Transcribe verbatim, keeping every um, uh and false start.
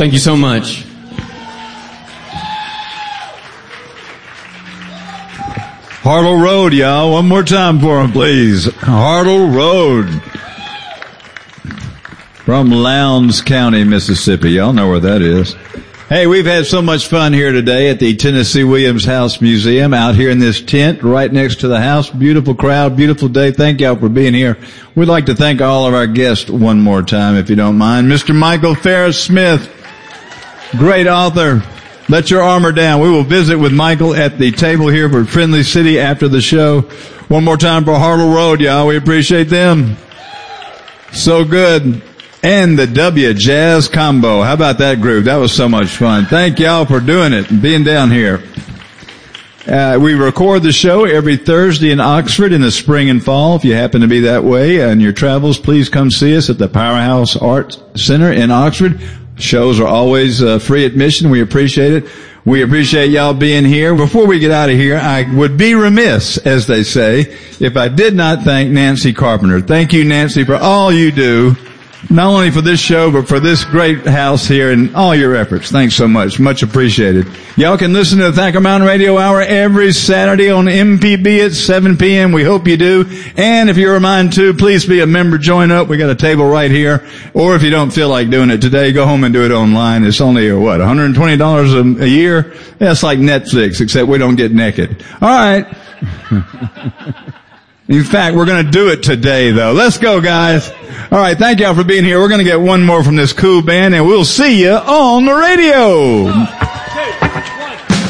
Thank you so much. Hartle Road, y'all. One more time for him, please. Hartle Road. From Lowndes County, Mississippi. Y'all know where that is. Hey, we've had so much fun here today at the Tennessee Williams House Museum, out here in this tent right next to the house. Beautiful crowd, beautiful day. Thank y'all for being here. We'd like to thank all of our guests one more time, if you don't mind. Mister Michael Farris Smith, great author. Let Your Armor Down. We will visit with Michael at the table here for Friendly City after the show. One more time for Hartle Road, y'all. We appreciate them. So good. And the W Jazz Combo. How about that group? That was so much fun. Thank y'all for doing it and being down here. Uh, we record the show every Thursday in Oxford in the spring and fall. If you happen to be that way in your travels, please come see us at the Powerhouse Art Center in Oxford. Shows are always uh, free admission. We appreciate it. We appreciate y'all being here. Before we get out of here, I would be remiss, as they say, if I did not thank Nancy Carpenter. Thank you, Nancy, for all you do. Not only for this show, but for this great house here and all your efforts. Thanks so much. Much appreciated. Y'all can listen to the Thacker Mountain Radio Hour every Saturday on M P B at seven p.m. We hope you do. And if you're a mind to, please be a member. Join up. We got a table right here. Or if you don't feel like doing it today, go home and do it online. It's only, uh, what, one hundred twenty dollars a, a year? That's like Netflix, except we don't get naked. All right. In fact, we're going to do it today, though. Let's go, guys. All right, thank y'all for being here. We're going to get one more from this cool band, and we'll see you on the radio.